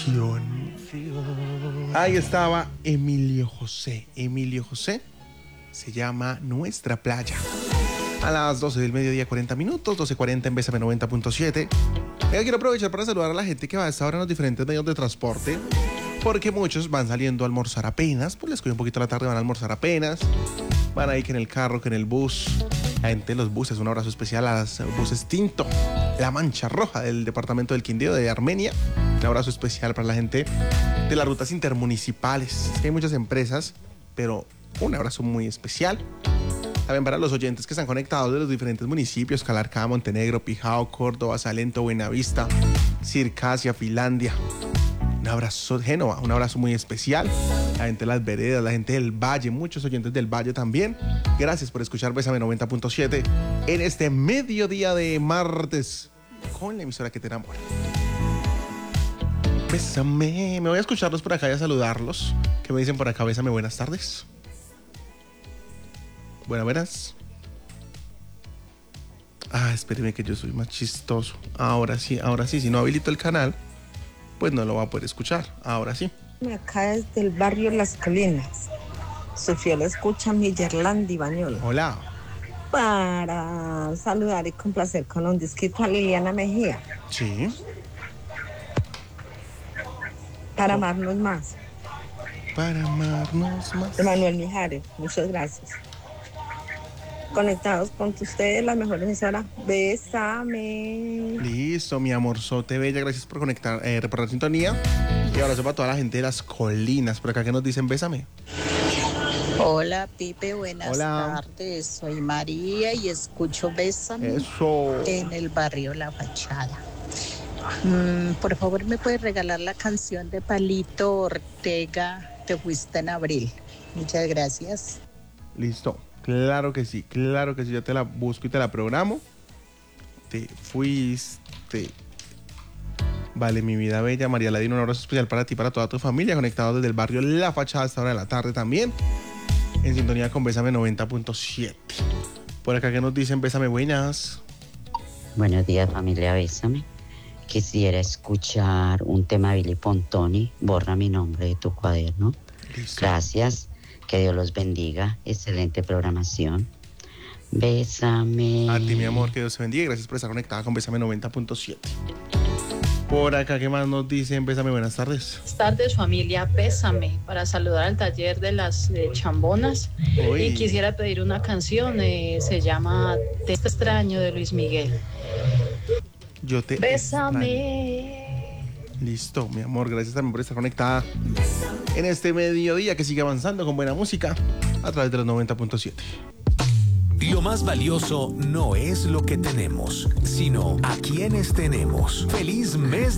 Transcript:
canción. Ahí estaba Emilio José. Emilio José se llama Nuestra Playa. A las 12 del mediodía, 40 minutos, 12:40 en Bésame 90.7. Quiero aprovechar para saludar a la gente que va a estar ahora en los diferentes medios de transporte, porque muchos van saliendo a almorzar apenas, pues les coge un poquito la tarde, van a almorzar apenas, van ahí que en el carro, que en el bus. La gente de los buses, un abrazo especial a los buses Tinto, La Mancha Roja del departamento del Quindío de Armenia. Un abrazo especial para la gente de las rutas intermunicipales. Es que hay muchas empresas, pero un abrazo muy especial. También para los oyentes que están conectados de los diferentes municipios: Calarcá, Montenegro, Pijao, Córdoba, Salento, Buenavista, Circasia, Finlandia. Un abrazo, Génova, un abrazo muy especial. La gente de las veredas, la gente del Valle, muchos oyentes del Valle también. Gracias por escuchar Bésame 90.7 en este mediodía de martes con la emisora que te enamora. Bésame. Me voy a escucharlos por acá y a saludarlos. ¿Qué me dicen por acá? Bésame, buenas tardes. Buenas. Espéreme que yo soy más chistoso. Ahora sí. Si no habilito el canal, pues no lo va a poder escuchar. Ahora sí. Acá desde el barrio Las Colinas. Sofía la escucha Millerlandi Bañola. Hola. Para saludar y complacer con un disquito a Liliana Mejía. Sí. Para amarnos más. Para amarnos más. Manuel Mijares, muchas gracias. Conectados con ustedes, la mejor emisora. Bésame. Listo, mi amorzote bella, gracias por conectar, reportar sintonía. Y abrazo para toda la gente de Las Colinas. Por acá que nos dicen bésame. Hola, Pipe, buenas tardes. Soy María y escucho Bésame. Eso. En el barrio La Fachada. Por favor, ¿me puedes regalar la canción de Palito Ortega, Te fuiste en abril? Muchas gracias. Listo. Claro que sí, ya te la busco y te la programo. Te fuiste. Vale, mi vida bella, María Ladino, un abrazo especial para ti, para toda tu familia, conectados desde el barrio La Fachada a esta hora de la tarde también, en sintonía con Bésame 90.7. Por acá que nos dicen bésame, buenas. Buenos días, familia, bésame. Quisiera escuchar un tema de Billy Pontoni, Borra mi nombre de tu cuaderno. Listo. Gracias. Que Dios los bendiga. Excelente programación. Bésame. A ti, mi amor, que Dios te bendiga. Gracias por estar conectada con Bésame 90.7. Por acá, ¿qué más nos dicen? Bésame, buenas tardes. Buenas tardes, familia. Bésame, para saludar al taller de las chambonas. Uy. Y quisiera pedir una canción, se llama Te extraño, de Luis Miguel. Yo te Bésame. extraño. Listo, mi amor, gracias también por estar conectada en este mediodía que sigue avanzando con buena música a través de los 90.7. Lo más valioso no es lo que tenemos, sino a quienes tenemos. ¡Feliz mes!